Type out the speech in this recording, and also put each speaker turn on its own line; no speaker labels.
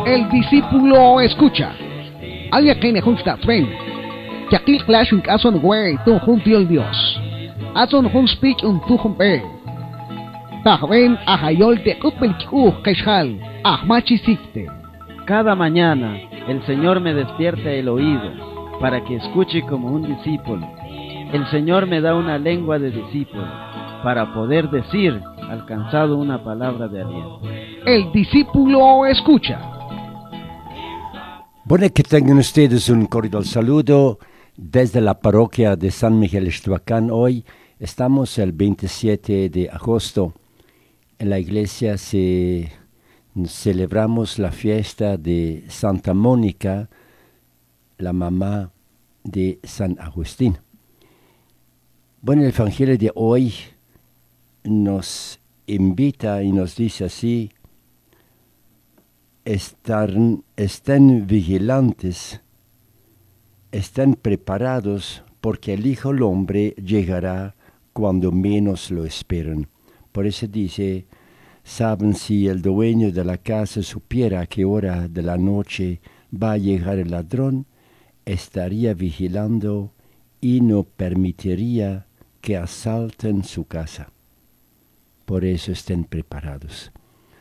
El discípulo escucha. Alguien que necesita tren. Que aquí clash un caso en güey, tú junto el Dios. Hazon un speech un tu pe. Tajben ajayol te kupel keshal. Ahmachisikte.
Cada mañana el Señor me despierta el oído para que escuche como un discípulo. El Señor me da una lengua de discípulo para poder decir, alcanzado una palabra de aliento.
El discípulo escucha.
Bueno, que tengan ustedes un cordial saludo desde la parroquia de San Miguel Ixthuacán. Hoy estamos el 27 de agosto. En la iglesia celebramos la fiesta de Santa Mónica, la mamá de San Agustín. Bueno, el Evangelio de hoy nos invita y nos dice así: estén vigilantes, estén preparados, porque el Hijo del Hombre llegará cuando menos lo esperen. Por eso dice, saben, si el dueño de la casa supiera a qué hora de la noche va a llegar el ladrón, estaría vigilando y no permitiría que asalten su casa. Por eso estén preparados.